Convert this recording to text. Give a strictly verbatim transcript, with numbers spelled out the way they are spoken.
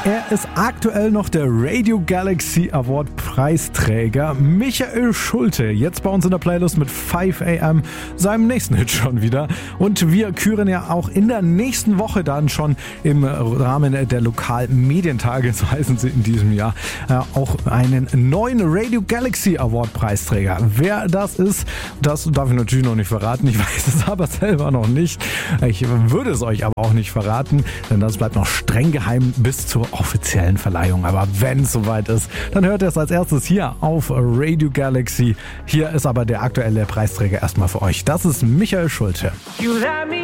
Er ist aktuell noch der Radio Galaxy Award Preisträger Michael Schulte. Jetzt bei uns in der Playlist mit five a m, seinem nächsten Hit schon wieder. Und wir küren ja auch in der nächsten Woche dann schon im Rahmen der Lokalmedientage, so heißen sie in diesem Jahr, auch einen neuen Radio Galaxy Award Preisträger. Wer das ist, das darf ich natürlich noch nicht verraten. Ich weiß es aber selber noch nicht. Ich würde es euch aber auch nicht verraten, denn das bleibt noch streng geheim bis zur offiziellen Verleihung. Aber wenn es soweit ist, dann hört ihr es als erstes hier auf Radio Galaxy. Hier ist aber der aktuelle Preisträger erstmal für euch. Das ist Michael Schulte. You let me